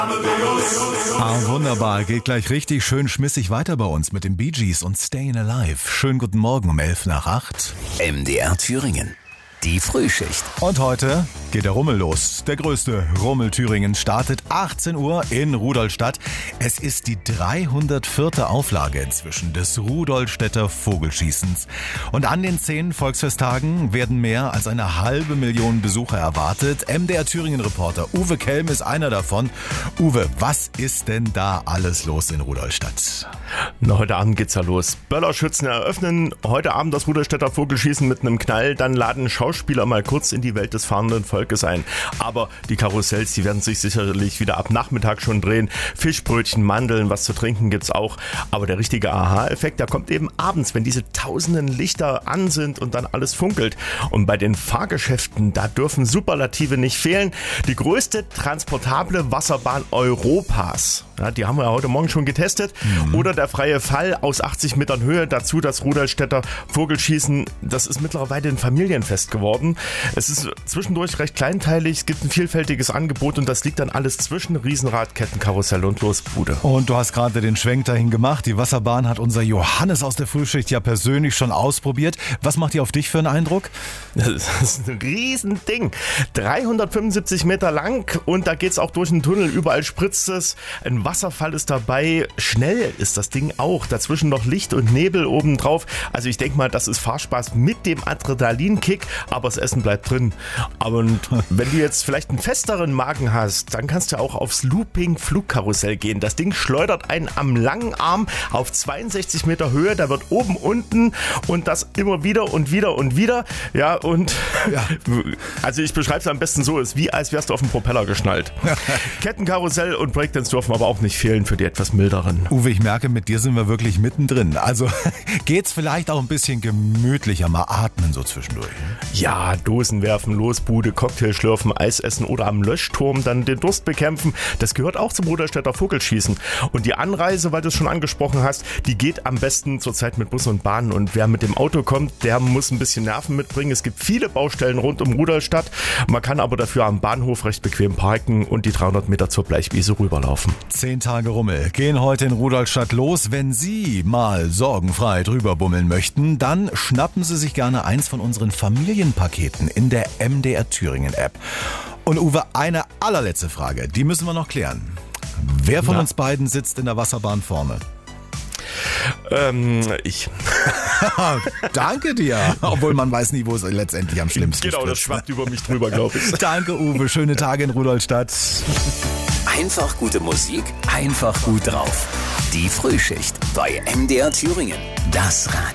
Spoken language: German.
Wunderbar, geht gleich richtig schön schmissig weiter bei uns mit den Bee Gees und Stayin' Alive. Schönen guten Morgen um 7:11. MDR Thüringen. Die Frühschicht. Und heute geht der Rummel los. Der größte Rummel Thüringen startet 18 Uhr in Rudolstadt. Es ist die 304. Auflage inzwischen des Rudolstädter Vogelschießens. Und an den 10 Volksfesttagen werden mehr als 500.000 Besucher erwartet. MDR Thüringen-Reporter Uwe Kelm ist einer davon. Uwe, was ist denn da alles los in Rudolstadt? Na, heute Abend geht's ja los. Böllerschützen eröffnen heute Abend das Rudolstädter Vogelschießen mit einem Knall. Dann laden Schauspieler mal kurz in die Welt des fahrenden Volkes ein. Aber die Karussells, die werden sich sicherlich wieder ab Nachmittag schon drehen. Fischbrötchen, Mandeln, was zu trinken gibt's auch. Aber der richtige Aha-Effekt, der kommt eben abends, wenn diese tausenden Lichter an sind und dann alles funkelt. Und bei den Fahrgeschäften, da dürfen Superlative nicht fehlen. Die größte transportable Wasserbahn Europas. Ja, die haben wir ja heute Morgen schon getestet. Oder der freie Fall aus 80 Metern Höhe. Dazu das Rudolstädter Vogelschießen. Das ist mittlerweile ein Familienfest geworden. Es ist zwischendurch recht kleinteilig. Es gibt ein vielfältiges Angebot und das liegt dann alles zwischen Riesenrad, Kettenkarussell und Losbude. Und du hast gerade den Schwenk dahin gemacht. Die Wasserbahn hat unser Johannes aus der Frühschicht ja persönlich schon ausprobiert. Was macht die auf dich für einen Eindruck? Das ist ein Riesending. 375 Meter lang und da geht's auch durch einen Tunnel. Überall spritzt es. Ein Wasserfall ist dabei. Schnell ist das Ding auch. Dazwischen noch Licht und Nebel obendrauf. Also ich denke mal, das ist Fahrspaß mit dem Adrenalinkick, aber das Essen bleibt drin. Aber wenn du jetzt vielleicht einen festeren Magen hast, dann kannst du auch aufs Looping-Flugkarussell gehen. Das Ding schleudert einen am langen Arm auf 62 Meter Höhe. Da wird oben, unten und das immer wieder und wieder und wieder. Ja, und also ich beschreibe es am besten so, ist wie als wärst du auf den Propeller geschnallt. Kettenkarussell und Breakdance dürfen aber auch nicht fehlen für die etwas milderen. Uwe, ich merke, mit dir sind wir wirklich mittendrin. Also geht's vielleicht auch ein bisschen gemütlicher, mal atmen so zwischendurch. Ja, Dosen werfen, Losbude, Cocktail schlürfen, Eis essen oder am Löschturm dann den Durst bekämpfen. Das gehört auch zum Rudolstädter Vogelschießen. Und die Anreise, weil du es schon angesprochen hast, die geht am besten zurzeit mit Bus und Bahn. Und wer mit dem Auto kommt, der muss ein bisschen Nerven mitbringen. Es gibt viele Baustellen rund um Rudolstadt. Man kann aber dafür am Bahnhof recht bequem parken und die 300 Meter zur Bleichwiese rüberlaufen. 10 Tage Rummel gehen heute in Rudolstadt los. Wenn Sie mal sorgenfrei drüber bummeln möchten, dann schnappen Sie sich gerne eins von unseren Familienpaketen in der MDR Thüringen App. Und Uwe, eine allerletzte Frage, die müssen wir noch klären. Wer von uns beiden sitzt in der Wasserbahn vorne? Ich. Danke dir. Obwohl man weiß nie, wo es letztendlich am schlimmsten ist. Genau, das schwappt über mich drüber, glaube ich. Danke, Uwe. Schöne Tage in Rudolstadt. Einfach gute Musik, einfach gut drauf. Die Frühschicht bei MDR Thüringen. Das Radio.